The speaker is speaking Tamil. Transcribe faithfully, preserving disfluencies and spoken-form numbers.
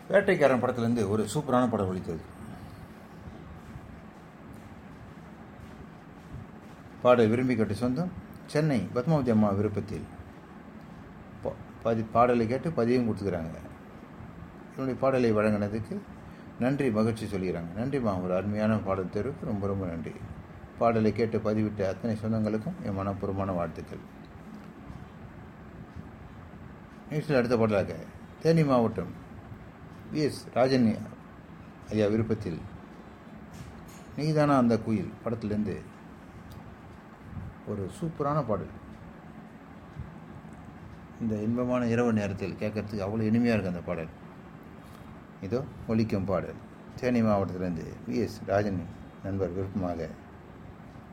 வேட்டைக்காரன் படத்துலேருந்து ஒரு சூப்பரான படம் ஒலித்தது. பாடல் விரும்பி கேட்டு சொந்தம் சென்னை பத்மாவதி அம்மா விருப்பத்தில் பதி பாடலை கேட்டு பதிவும் கொடுத்துக்கிறாங்க. என்னுடைய பாடலை வழங்கினதுக்கு நன்றி, மகிழ்ச்சி சொல்லிக்கிறாங்க. நன்றிம்மா, ஒரு அருமையான பாடல் தேர்வுக்கு ரொம்ப ரொம்ப நன்றி. பாடலை கேட்டு பதிவிட்ட அத்தனை சொந்தங்களுக்கும் என் மனப்பூர்வமான வாழ்த்துக்கள். நிகழ்ச்சியில் அடுத்த பாடலாக தேனி மாவட்டம் வி எஸ் ராஜன் ஐயா விருப்பத்தில் நீதானா அந்த குயில் படத்திலேருந்து ஒரு சூப்பரான பாடல். இந்த இன்பமான இரவு நேரத்தில் கேட்கறதுக்கு அவ்வளோ இனிமையாக இருக்குது அந்த பாடல். இதோ ஒலிக்கும் பாடல் தேனி மாவட்டத்திலேருந்து வி எஸ் ராஜன் நண்பர் விருப்பமாக